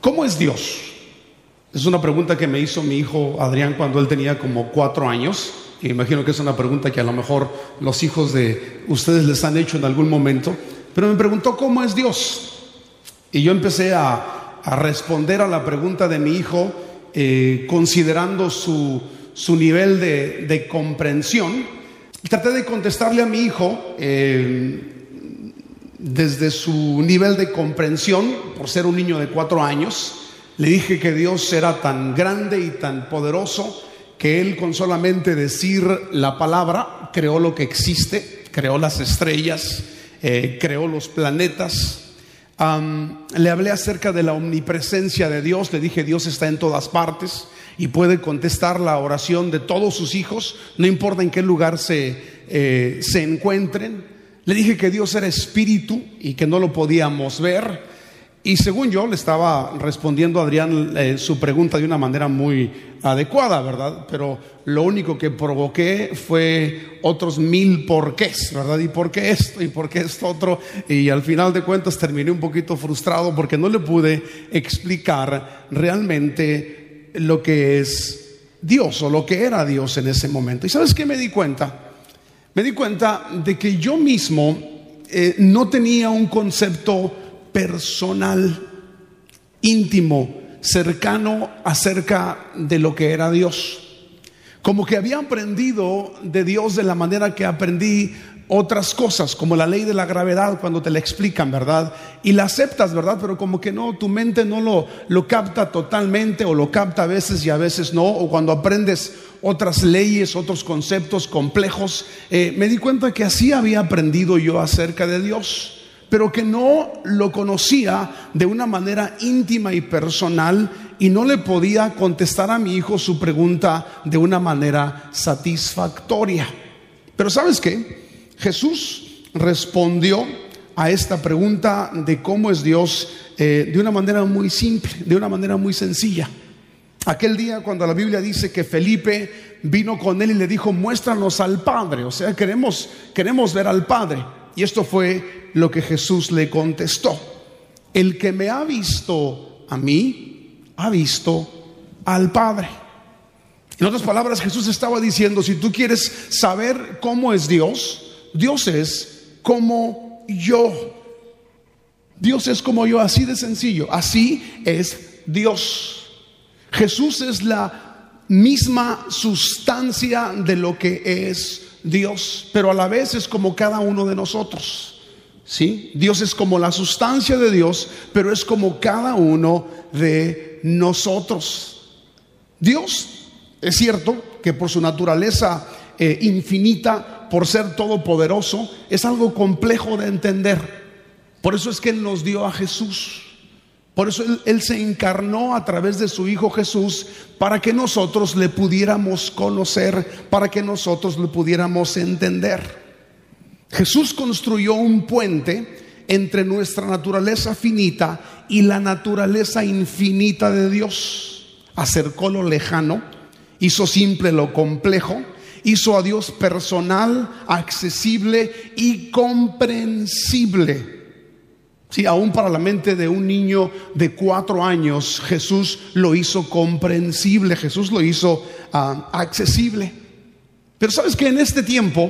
¿Cómo es Dios? Es una pregunta que me hizo mi hijo Adrián cuando él tenía como 4 años. Y imagino que es una pregunta que a lo mejor los hijos de ustedes les han hecho en algún momento. Pero me preguntó, ¿cómo es Dios? Y yo empecé a responder a la pregunta de mi hijo, considerando su nivel de comprensión. Y traté de contestarle a mi hijo desde su nivel de comprensión, por ser un niño de 4 años. Le dije que Dios era tan grande y tan poderoso que Él, con solamente decir la palabra, creó lo que existe, creó las estrellas, creó los planetas. Le hablé acerca de la omnipresencia de Dios. Le dije, Dios está en todas partes y puede contestar la oración de todos sus hijos, no importa en qué lugar se encuentren. Le dije que Dios era espíritu y que no lo podíamos ver. Y según yo le estaba respondiendo a Adrián su pregunta de una manera muy adecuada, ¿verdad? Pero lo único que provoqué fue otros 1000 porqués, ¿verdad? ¿Y por qué esto? ¿Y por qué esto otro? Y al final de cuentas terminé un poquito frustrado porque no le pude explicar realmente lo que es Dios o lo que era Dios en ese momento. ¿Y sabes qué me di cuenta? Me di cuenta de que yo mismo no tenía un concepto personal, íntimo, cercano acerca de lo que era Dios. Como que había aprendido de Dios de la manera que aprendí otras cosas, como la ley de la gravedad, cuando te la explican, ¿verdad? Y la aceptas, ¿verdad? Pero como que no, tu mente no lo capta totalmente, o lo capta a veces y a veces no. O cuando aprendes otras leyes, otros conceptos complejos, me di cuenta que así había aprendido yo acerca de Dios, pero que no lo conocía de una manera íntima y personal, y no le podía contestar a mi hijo su pregunta de una manera satisfactoria. Pero ¿sabes qué? Jesús respondió a esta pregunta de cómo es Dios de una manera muy simple, de una manera muy sencilla. Aquel día cuando la Biblia dice que Felipe vino con él y le dijo, muéstranos al Padre, o sea, queremos ver al Padre. Y esto fue lo que Jesús le contestó: el que me ha visto a mí, ha visto al Padre. En otras palabras, Jesús estaba diciendo, si tú quieres saber cómo es Dios, Dios es como yo. Dios es como yo, así de sencillo. Así es Dios. Jesús es la misma sustancia de lo que es Dios, pero a la vez es como cada uno de nosotros, ¿sí? Dios es como la sustancia de Dios, pero es como cada uno de nosotros. Dios, es cierto que por su naturaleza infinita, por ser todopoderoso, es algo complejo de entender. Por eso es que Él nos dio a Jesús. Por eso Él se encarnó a través de su Hijo Jesús, para que nosotros le pudiéramos conocer, para que nosotros le pudiéramos entender. Jesús construyó un puente entre nuestra naturaleza finita y la naturaleza infinita de Dios. Acercó lo lejano, hizo simple lo complejo, hizo a Dios personal, accesible y comprensible. Sí, aún para la mente de un niño de 4 años, Jesús lo hizo comprensible, Jesús lo hizo accesible. Pero sabes que en este tiempo,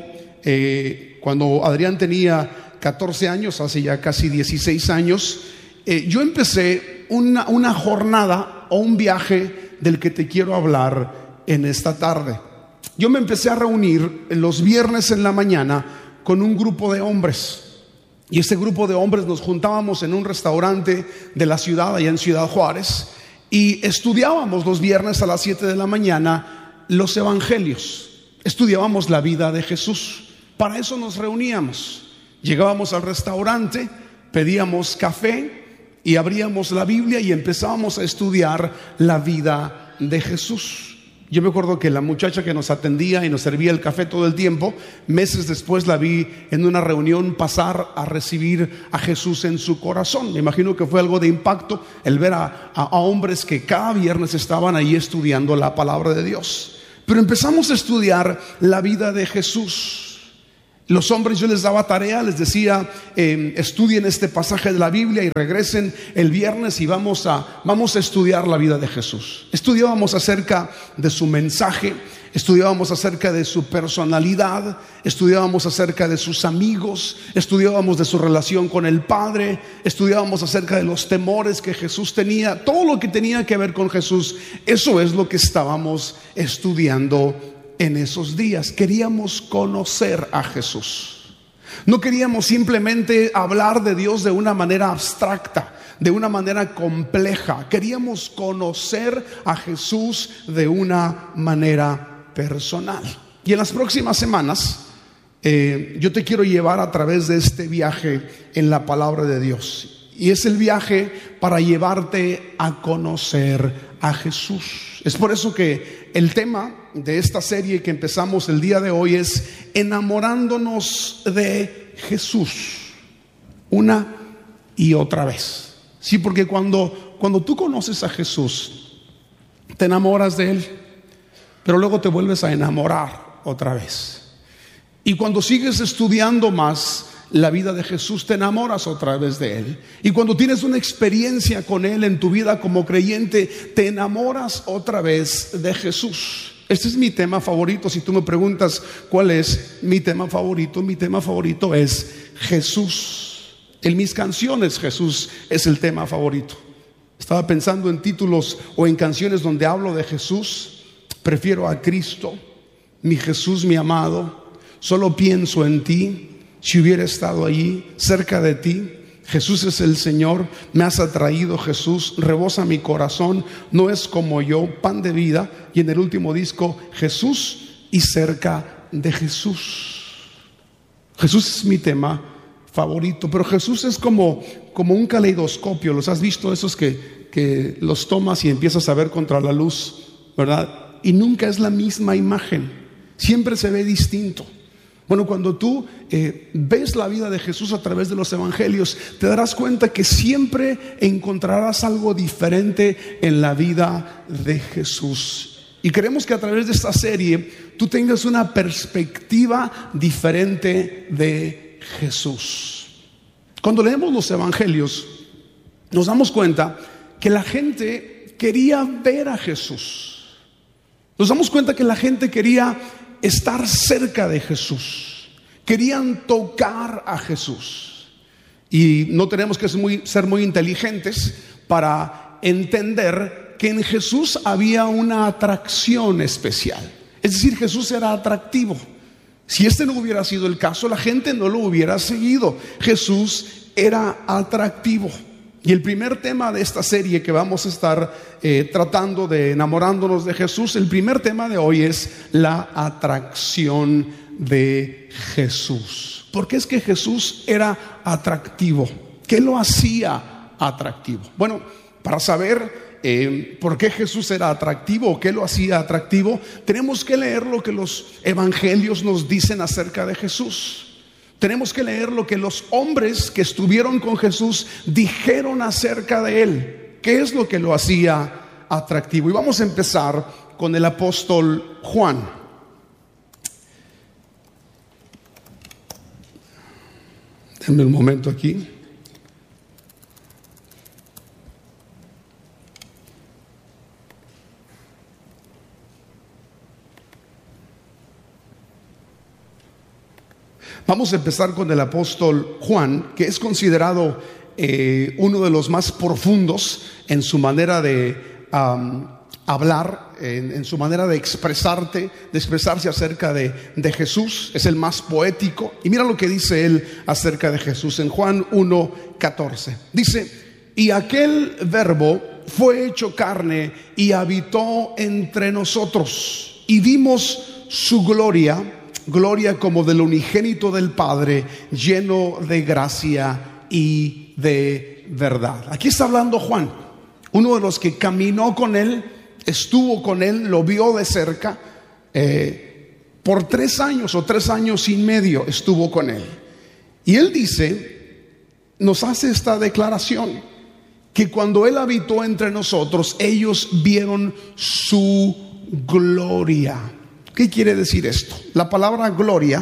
cuando Adrián tenía 14 años, hace ya casi 16 años, yo empecé una jornada o un viaje del que te quiero hablar en esta tarde. Yo me empecé a reunir los viernes en la mañana con un grupo de hombres. Y este grupo de hombres nos juntábamos en un restaurante de la ciudad, allá en Ciudad Juárez, y estudiábamos los viernes a las 7 de la mañana los evangelios. Estudiábamos la vida de Jesús. Para eso nos reuníamos. Llegábamos al restaurante, pedíamos café y abríamos la Biblia y empezábamos a estudiar la vida de Jesús. Yo me acuerdo que la muchacha que nos atendía y nos servía el café todo el tiempo, meses después la vi en una reunión pasar a recibir a Jesús en su corazón. Me imagino que fue algo de impacto el ver a hombres que cada viernes estaban ahí estudiando la palabra de Dios. Pero empezamos a estudiar la vida de Jesús. Los hombres yo les daba tarea, les decía, estudien este pasaje de la Biblia y regresen el viernes y vamos a estudiar la vida de Jesús. Estudiábamos acerca de su mensaje, estudiábamos acerca de su personalidad, estudiábamos acerca de sus amigos, estudiábamos de su relación con el Padre, estudiábamos acerca de los temores que Jesús tenía, todo lo que tenía que ver con Jesús. Eso es lo que estábamos estudiando en esos días. Queríamos conocer a Jesús. No queríamos simplemente hablar de Dios de una manera abstracta, de una manera compleja. Queríamos conocer a Jesús de una manera personal. Y en las próximas semanas yo te quiero llevar a través de este viaje en la palabra de Dios. Y es el viaje para llevarte a conocer a Jesús. Es por eso que el tema de esta serie que empezamos el día de hoy es enamorándonos de Jesús, una y otra vez. Sí, porque cuando tú conoces a Jesús, te enamoras de Él, pero luego te vuelves a enamorar otra vez. Y cuando sigues estudiando más la vida de Jesús, te enamoras otra vez de Él. Y cuando tienes una experiencia con Él en tu vida como creyente, te enamoras otra vez de Jesús. Este es mi tema favorito. Si tú me preguntas cuál es mi tema favorito es Jesús. En mis canciones Jesús es el tema favorito. Estaba pensando en títulos o en canciones donde hablo de Jesús. Prefiero a Cristo, mi Jesús, mi amado. Solo pienso en ti. Si hubiera estado allí, cerca de ti. Jesús es el Señor, me has atraído Jesús, rebosa mi corazón, no es como yo, pan de vida. Y en el último disco, Jesús y cerca de Jesús. Jesús es mi tema favorito, pero Jesús es como un caleidoscopio. ¿Los has visto? Esos que los tomas y empiezas a ver contra la luz, ¿verdad? Y nunca es la misma imagen, siempre se ve distinto. Bueno, cuando tú ves la vida de Jesús a través de los evangelios, te darás cuenta que siempre encontrarás algo diferente en la vida de Jesús. Y queremos que a través de esta serie tú tengas una perspectiva diferente de Jesús. Cuando leemos los evangelios, nos damos cuenta que la gente quería ver a Jesús. Nos damos cuenta que la gente quería estar cerca de Jesús, querían tocar a Jesús. Y no tenemos que ser muy inteligentes para entender que en Jesús había una atracción especial. Es decir, Jesús era atractivo. Si este no hubiera sido el caso, la gente no lo hubiera seguido. Jesús era atractivo. Y el primer tema de esta serie que vamos a estar tratando de enamorándonos de Jesús, el primer tema de hoy es la atracción de Jesús. ¿Por qué es que Jesús era atractivo? ¿Qué lo hacía atractivo? Bueno, para saber por qué Jesús era atractivo o qué lo hacía atractivo, tenemos que leer lo que los evangelios nos dicen acerca de Jesús. Tenemos que leer lo que los hombres que estuvieron con Jesús dijeron acerca de Él. ¿Qué es lo que lo hacía atractivo? Y vamos a empezar con el apóstol Juan. Denme un momento aquí. Vamos a empezar con el apóstol Juan, que es considerado uno de los más profundos en su manera de hablar, en su manera de expresarse acerca de Jesús. Es el más poético. Y mira lo que dice él acerca de Jesús en Juan 1:14. Dice: y aquel verbo fue hecho carne y habitó entre nosotros, y vimos su gloria como del unigénito del Padre, lleno de gracia y de verdad. Aquí está hablando Juan, uno de los que caminó con él, estuvo con él, lo vio de cerca. Por 3 años o 3 años y medio estuvo con él. Y él nos hace esta declaración, que cuando él habitó entre nosotros, ellos vieron su gloria. ¿Qué quiere decir esto? La palabra gloria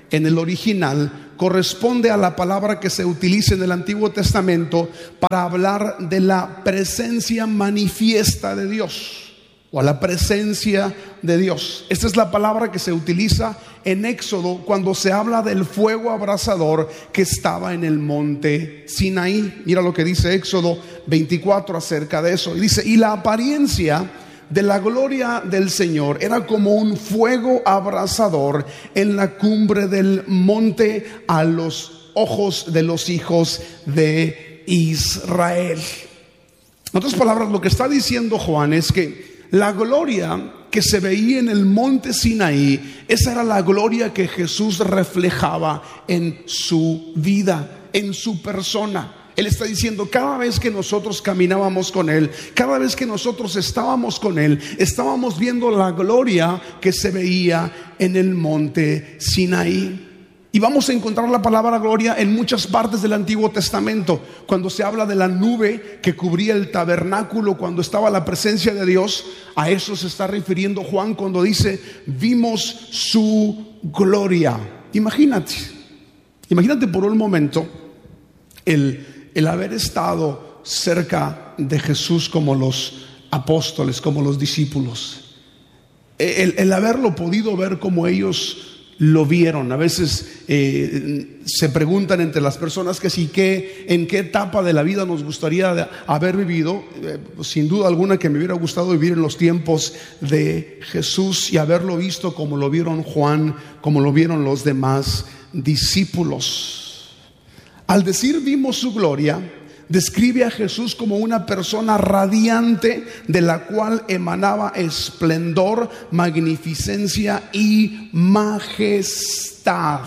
en el original corresponde a la palabra que se utiliza en el Antiguo Testamento para hablar de la presencia manifiesta de Dios, o a la presencia de Dios. Esta es la palabra que se utiliza en Éxodo cuando se habla del fuego abrasador que estaba en el monte Sinaí. Mira lo que dice Éxodo 24 acerca de eso. Y dice: y la apariencia de la gloria del Señor era como un fuego abrasador en la cumbre del monte a los ojos de los hijos de Israel. En otras palabras, lo que está diciendo Juan es que la gloria que se veía en el monte Sinaí, esa era la gloria que Jesús reflejaba en su vida, en su persona. Él está diciendo, cada vez que nosotros caminábamos con Él, cada vez que nosotros estábamos con Él, estábamos viendo la gloria que se veía en el monte Sinaí. Y vamos a encontrar la palabra gloria en muchas partes del Antiguo Testamento. Cuando se habla de la nube que cubría el tabernáculo, cuando estaba la presencia de Dios, a eso se está refiriendo Juan cuando dice: vimos su gloria. Imagínate por un momento el haber estado cerca de Jesús como los apóstoles, como los discípulos, el haberlo podido ver como ellos lo vieron. A veces se preguntan entre las personas que sí, en qué etapa de la vida nos gustaría haber vivido. Sin duda alguna que me hubiera gustado vivir en los tiempos de Jesús y haberlo visto como lo vieron Juan, como lo vieron los demás discípulos. Al decir vimos su gloria, describe a Jesús como una persona radiante de la cual emanaba esplendor, magnificencia y majestad.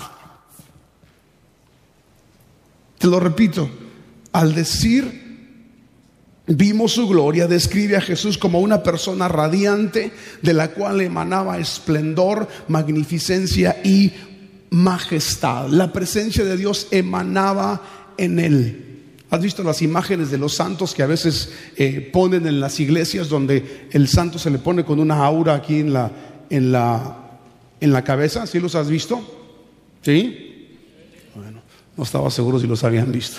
Te lo repito, al decir vimos su gloria, describe a Jesús como una persona radiante de la cual emanaba esplendor, magnificencia y majestad. La presencia de Dios emanaba en él. ¿Has visto las imágenes de los santos que a veces ponen en las iglesias, donde el santo se le pone con una aura aquí en la cabeza? ¿Sí los has visto? ¿Sí? Bueno, no estaba seguro si los habían visto.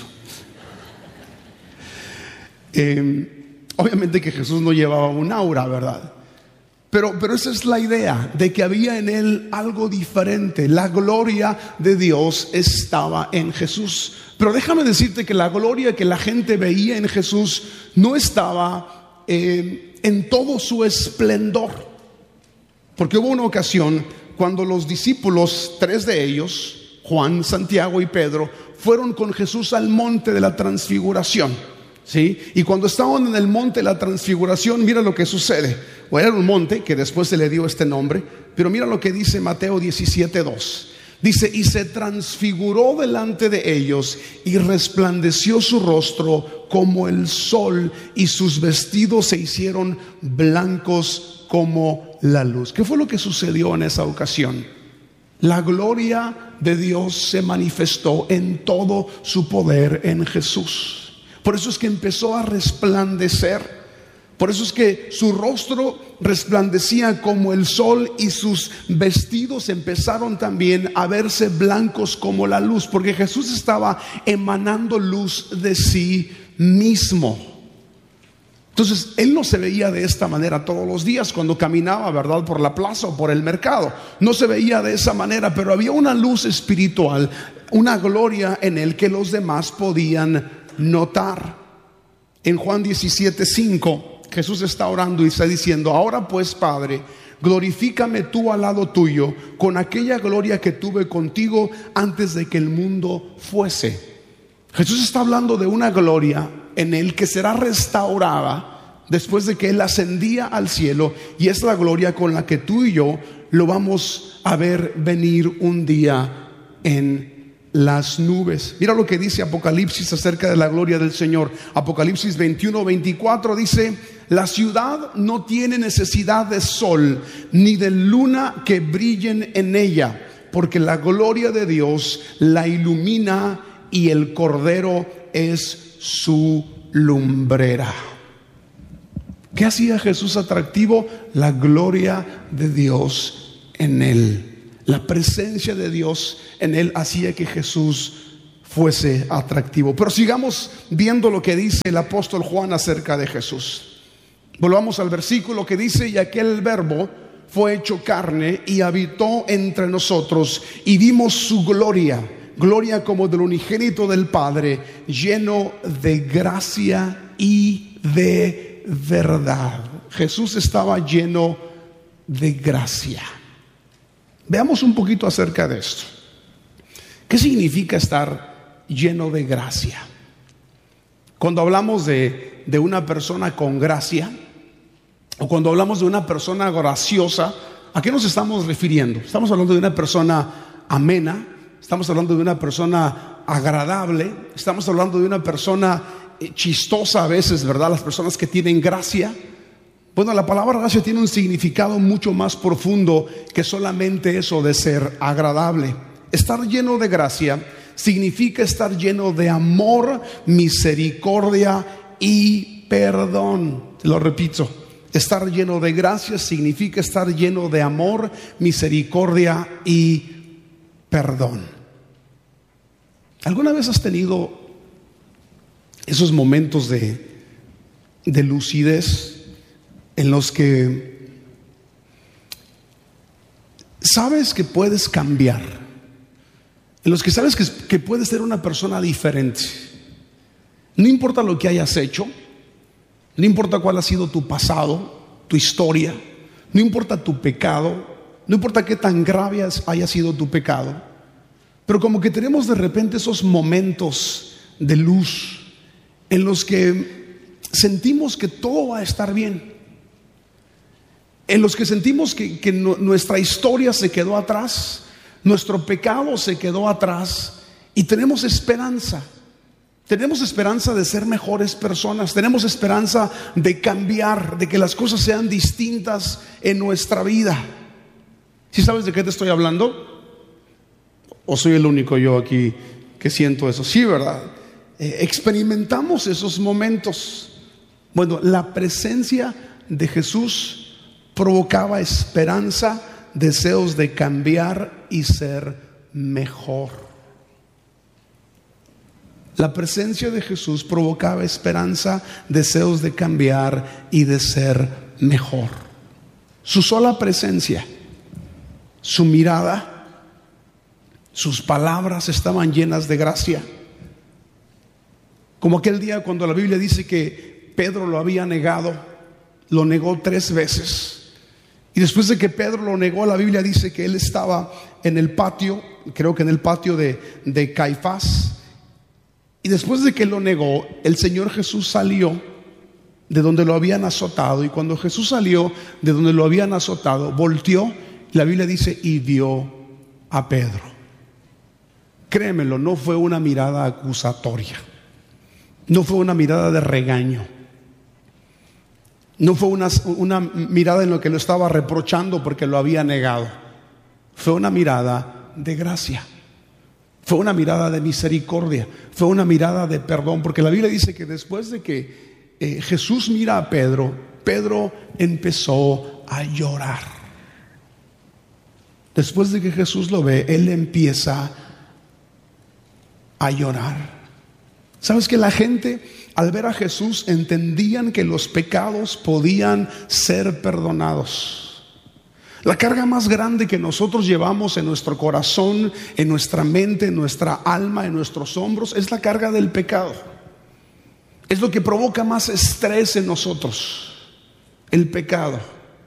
Obviamente que Jesús no llevaba un aura, ¿verdad? Pero esa es la idea, de que había en él algo diferente. La gloria de Dios estaba en Jesús. Pero déjame decirte que la gloria que la gente veía en Jesús no estaba en todo su esplendor. Porque hubo una ocasión cuando los discípulos, 3 de ellos, Juan, Santiago y Pedro, fueron con Jesús al monte de la transfiguración. ¿Sí? Y cuando estaban en el monte de la transfiguración, mira lo que sucede. Era un monte que después se le dio este nombre, pero mira lo que dice Mateo 17:2. Dice: y se transfiguró delante de ellos, y resplandeció su rostro como el sol, y sus vestidos se hicieron blancos como la luz. ¿Qué fue lo que sucedió en esa ocasión? La gloria de Dios se manifestó en todo su poder en Jesús. Por eso es que empezó a resplandecer. Por eso es que su rostro resplandecía como el sol, y sus vestidos empezaron también a verse blancos como la luz, porque Jesús estaba emanando luz de sí mismo. Entonces él no se veía de esta manera todos los días cuando caminaba, ¿verdad?, por la plaza o por el mercado. No se veía de esa manera, pero había una luz espiritual, una gloria en él que los demás podían notar. En Juan 17:5 Jesús está orando y está diciendo: ahora pues, Padre, glorifícame tú al lado tuyo con aquella gloria que tuve contigo antes de que el mundo fuese. Jesús está hablando de una gloria en él que será restaurada después de que él ascendía al cielo, y es la gloria con la que tú y yo lo vamos a ver venir un día en las nubes. Mira lo que dice Apocalipsis acerca de la gloria del Señor. Apocalipsis 21:24 dice: la ciudad no tiene necesidad de sol ni de luna que brillen en ella, porque la gloria de Dios la ilumina, y el Cordero es su lumbrera. ¿Qué hacía Jesús atractivo? La gloria de Dios en él. La presencia de Dios en él hacía que Jesús fuese atractivo. Pero sigamos viendo lo que dice el apóstol Juan acerca de Jesús. Volvamos al versículo que dice: y aquel verbo fue hecho carne y habitó entre nosotros, y vimos su gloria, gloria como del unigénito del Padre, lleno de gracia y de verdad. Jesús estaba lleno de gracia. Veamos un poquito acerca de esto. ¿Qué significa estar lleno de gracia? Cuando hablamos de una persona con gracia, o cuando hablamos de una persona graciosa, ¿a qué nos estamos refiriendo? Estamos hablando de una persona amena, estamos hablando de una persona agradable, estamos hablando de una persona chistosa a veces, ¿verdad? Las personas que tienen gracia. Bueno, la palabra gracia tiene un significado mucho más profundo que solamente eso de ser agradable. Estar lleno de gracia significa estar lleno de amor, misericordia y perdón. Te lo repito. Estar lleno de gracia significa estar lleno de amor, misericordia y perdón. ¿Alguna vez has tenido esos momentos de lucidez en los que sabes que puedes cambiar, en los que sabes que puedes ser una persona diferente? No importa lo que hayas hecho, no importa cuál ha sido tu pasado, tu historia, no importa tu pecado, no importa qué tan grave haya sido tu pecado, pero como que tenemos de repente esos momentos de luz en los que sentimos que todo va a estar bien, en los que sentimos que nuestra historia se quedó atrás, nuestro pecado se quedó atrás, y tenemos esperanza. Tenemos esperanza de ser mejores personas, tenemos esperanza de cambiar, de que las cosas sean distintas en nuestra vida. ¿Sí sabes de qué te estoy hablando? ¿O soy el único yo aquí que siento eso? Sí, ¿verdad? Experimentamos esos momentos. Bueno, la presencia de Jesús provocaba esperanza, deseos de cambiar y ser mejor. La presencia de Jesús provocaba esperanza, deseos de cambiar y de ser mejor. Su sola presencia, su mirada, sus palabras estaban llenas de gracia. Como aquel día cuando la Biblia dice que Pedro lo había negado, lo negó 3 veces. Y después de que Pedro lo negó, la Biblia dice que él estaba en el patio, creo que en el patio de Caifás. Y después de que lo negó, el Señor Jesús salió de donde lo habían azotado. Y cuando Jesús salió de donde lo habían azotado, volteó, la Biblia dice, y vio a Pedro. Créemelo, no fue una mirada acusatoria, no fue una mirada de regaño, no fue una mirada en lo que lo estaba reprochando porque lo había negado. Fue una mirada de gracia. Fue una mirada de misericordia, fue una mirada de perdón, porque la Biblia dice que después de que Jesús mira a Pedro, Pedro empezó a llorar. Después de que Jesús lo ve, él empieza a llorar. ¿Sabes que la gente al ver a Jesús entendían que los pecados podían ser perdonados? La carga más grande que nosotros llevamos en nuestro corazón, en nuestra mente, en nuestra alma, en nuestros hombros, es la carga del pecado. Es lo que provoca más estrés en nosotros, el pecado.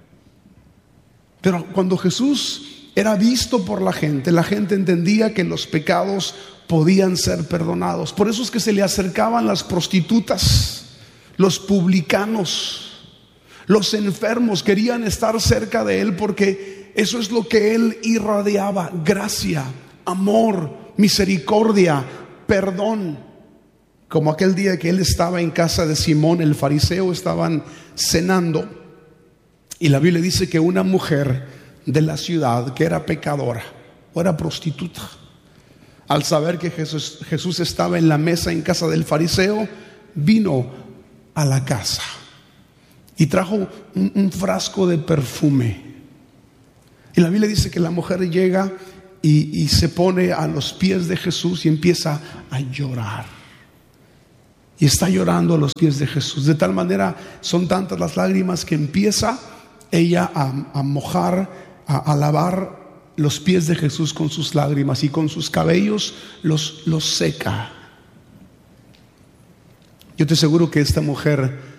Pero cuando Jesús era visto por la gente entendía que los pecados podían ser perdonados. Por eso es que se le acercaban las prostitutas, los publicanos, los enfermos querían estar cerca de él, porque eso es lo que él irradiaba: gracia, amor, misericordia, perdón. Como aquel día que él estaba en casa de Simón el fariseo, estaban cenando, y la Biblia dice que una mujer de la ciudad que era pecadora o era prostituta, al saber que Jesús estaba en la mesa en casa del fariseo, vino a la casa y trajo un frasco de perfume. Y la Biblia dice que la mujer llega y se pone a los pies de Jesús y empieza a llorar. Y está llorando a los pies de Jesús. De tal manera son tantas las lágrimas que empieza ella a mojar, a lavar los pies de Jesús con sus lágrimas, y con sus cabellos los seca. Yo te aseguro que esta mujer